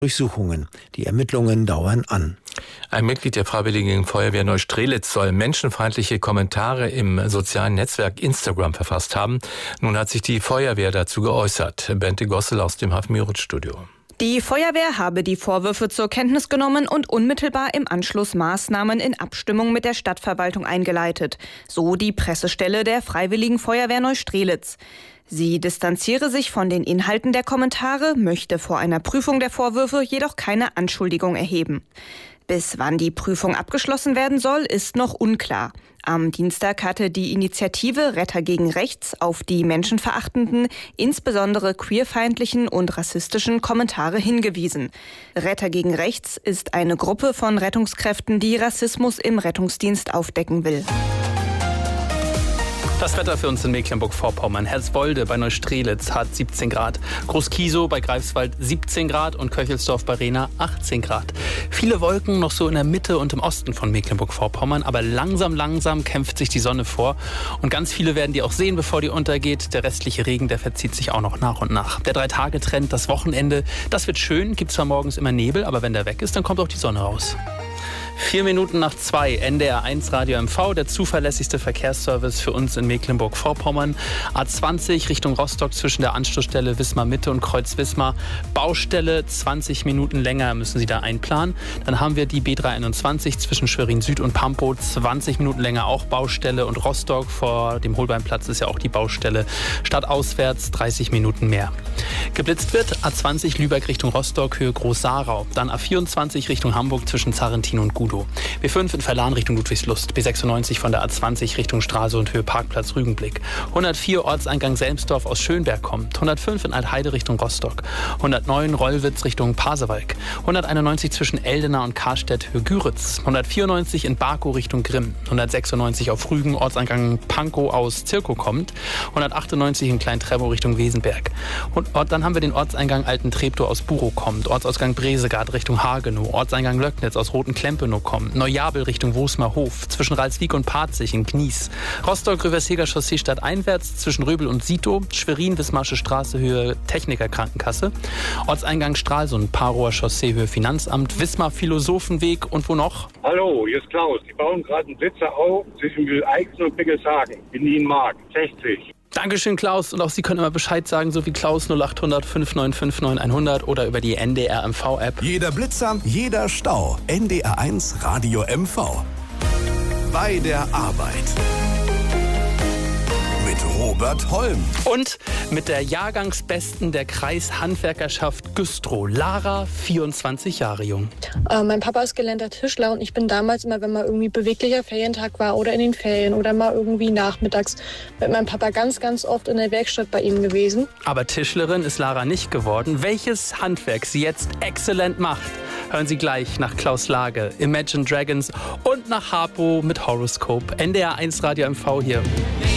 Durchsuchungen. Die Ermittlungen dauern an. Ein Mitglied der Freiwilligen Feuerwehr Neustrelitz soll menschenfeindliche Kommentare im sozialen Netzwerk Instagram verfasst haben. Nun hat sich die Feuerwehr dazu geäußert. Bente Gossel aus dem Hafenmirut-Studio. Die Feuerwehr habe die Vorwürfe zur Kenntnis genommen und unmittelbar im Anschluss Maßnahmen in Abstimmung mit der Stadtverwaltung eingeleitet. So die Pressestelle der Freiwilligen Feuerwehr Neustrelitz. Sie distanziere sich von den Inhalten der Kommentare, möchte vor einer Prüfung der Vorwürfe jedoch keine Anschuldigung erheben. Bis wann die Prüfung abgeschlossen werden soll, ist noch unklar. Am Dienstag hatte die Initiative Retter gegen Rechts auf die menschenverachtenden, insbesondere queerfeindlichen und rassistischen Kommentare hingewiesen. Retter gegen Rechts ist eine Gruppe von Rettungskräften, die Rassismus im Rettungsdienst aufdecken will. Das Wetter für uns in Mecklenburg-Vorpommern. Herswolde bei Neustrelitz hat 17 Grad, Groß-Kiesow bei Greifswald 17 Grad und Köchelsdorf bei Rehna 18 Grad. Viele Wolken noch so in der Mitte und im Osten von Mecklenburg-Vorpommern, aber langsam kämpft sich die Sonne vor. Und ganz viele werden die auch sehen, bevor die untergeht. Der restliche Regen, der verzieht sich auch noch nach und nach. Der 3-Tage-Trend, das Wochenende, das wird schön. Gibt zwar morgens immer Nebel, aber wenn der weg ist, dann kommt auch die Sonne raus. 4 Minuten nach 2, NDR 1 Radio MV, der zuverlässigste Verkehrsservice für uns in Mecklenburg-Vorpommern. A20 Richtung Rostock zwischen der Anschlussstelle Wismar-Mitte und Kreuz-Wismar. Baustelle, 20 Minuten länger müssen Sie da einplanen. Dann haben wir die B321 zwischen Schwerin-Süd und Pampow, 20 Minuten länger auch Baustelle. Und Rostock vor dem Holbeinplatz ist ja auch die Baustelle. Stadtauswärts 30 Minuten mehr. Geblitzt wird A20 Lübeck Richtung Rostock, Höhe Groß-Sarau. Dann A24 Richtung Hamburg zwischen Zarrentin und Gudow. B5 in Verlan Richtung Ludwigslust. B96 von der A20 Richtung Stralsund, Höhe Parkplatz Rügenblick. 104 Ortseingang Selmsdorf aus Schönberg kommt. 105 in Altheide Richtung Rostock. 109 Rollwitz Richtung Pasewalk. 191 zwischen Eldena und Karstedt, Höhe Güritz. 194 in Barkow Richtung Grimm. 196 auf Rügen, Ortseingang Pankow aus Zirkow kommt. 198 in Klein-Trevor Richtung Wesenberg. Und dann haben wir den Ortseingang Alten Treptow aus Burow kommt. Ortsausgang Bresegard Richtung Hagenow. Ortseingang Löcknitz aus Roten-Klempenow kommt. Neujabel Richtung Wosmerhof. Zwischen Ralswiek und Parzig in Knies. Rostock-Rüversheger Chaussee stadteinwärts zwischen Röbel und Sito. Schwerin-Wismarsche Straße Höhe Techniker-Krankenkasse. Ortseingang Stralsund, Parower Chaussee Höhe Finanzamt. Wismar-Philosophenweg und wo noch? Hallo, hier ist Klaus. Die bauen gerade einen Blitzer auf zwischen Wileixen und Pickelshagen in Nienmark. 60. Dankeschön, Klaus. Und auch Sie können immer Bescheid sagen, so wie Klaus 0800 5959 100 oder über die NDR MV-App. Jeder Blitzer, jeder Stau. NDR 1 Radio MV. Bei der Arbeit. Mit Robert Holm. Und mit der Jahrgangsbesten der Kreishandwerkerschaft Güstrow, Lara, 24 Jahre jung. Mein Papa ist gelernter Tischler und ich bin damals immer, wenn mal irgendwie beweglicher Ferientag war oder in den Ferien oder mal irgendwie nachmittags mit meinem Papa ganz oft in der Werkstatt bei ihm gewesen. Aber Tischlerin ist Lara nicht geworden. Welches Handwerk sie jetzt exzellent macht, hören Sie gleich nach Klaus Lage, Imagine Dragons und nach Harpo mit Horoscope. NDR 1 Radio MV hier.